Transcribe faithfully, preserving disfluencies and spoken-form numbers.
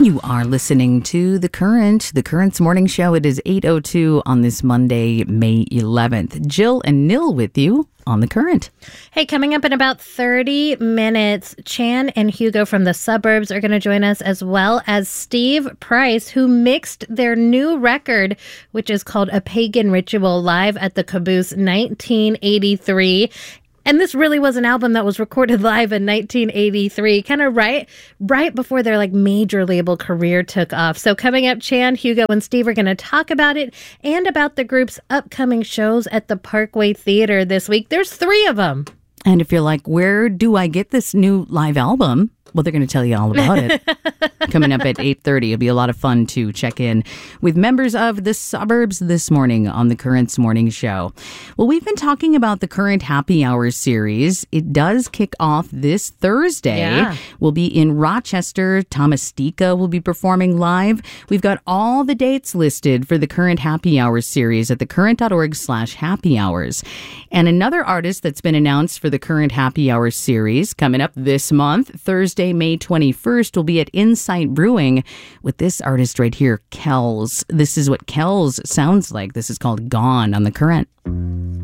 You are listening to The Current, The Current's morning show. It is eight oh two on this Monday, May eleventh. Jill and Nil with you on The Current. Hey, coming up in about thirty minutes, Chan and Hugo from the suburbs are going to join us, as well as Steve Price, who mixed their new record, which is called A Pagan Ritual, live at the Caboose nineteen eighty-three. And this really was an album that was recorded live in nineteen eighty-three, kind of right right before their like major label career took off. So coming up, Chan, Hugo, and Steve are going to talk about it and about the group's upcoming shows at the Parkway Theater this week. There's three of them. And if you're like, where do I get this new live album? Well, they're going to tell you all about it. Coming up at eight thirty. It'll be a lot of fun to check in with members of the suburbs this morning on the Current's Morning Show. Well, we've been talking about the Current Happy Hour series. It does kick off this Thursday. Yeah. We'll be in Rochester. Thomas Stika will be performing live. We've got all the dates listed for the Current Happy Hour series at thecurrent.org slash happy hours. And another artist that's been announced for the Current Happy Hour series coming up this month, Thursday, May twenty-first, will be at Insight Brewing with this artist right here, Kells. This is what Kells sounds like. This is called Gone on The Current.